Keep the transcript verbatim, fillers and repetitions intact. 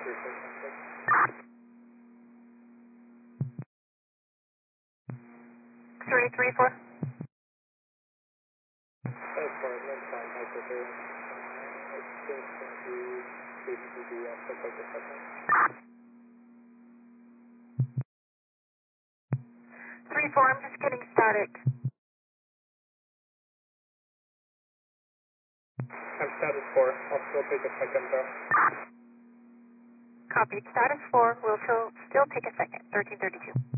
three three four. three four, I'm just getting static. I'm status four. I'll still take a second though. Copied. Status four will still, still take a second. thirteen thirty-two.